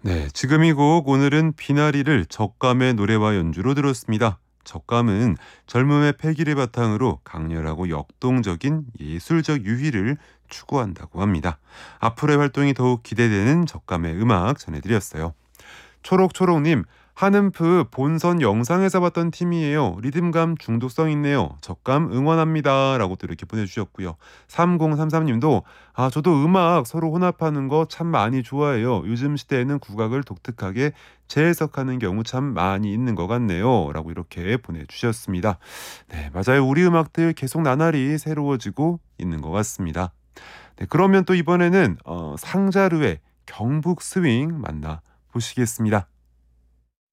네, 지금 이 곡 오늘은 비나리를 적감의 노래와 연주로 들었습니다. 적감은 젊음의 패기를 바탕으로 강렬하고 역동적인 예술적 유희를 추구한다고 합니다. 앞으로의 활동이 더욱 기대되는 적감의 음악 전해드렸어요. 초록초록님, 한음프 본선 영상에서 봤던 팀이에요. 리듬감 중독성 있네요. 적감 응원합니다. 라고 또 이렇게 보내주셨고요. 3033님도 저도 음악 서로 혼합하는 거 참 많이 좋아해요. 요즘 시대에는 국악을 독특하게 재해석하는 경우 참 많이 있는 것 같네요. 라고 이렇게 보내주셨습니다. 네, 맞아요. 우리 음악들 계속 나날이 새로워지고 있는 것 같습니다. 네, 그러면 또 이번에는 상자르의 경북 스윙 만나 보시겠습니다.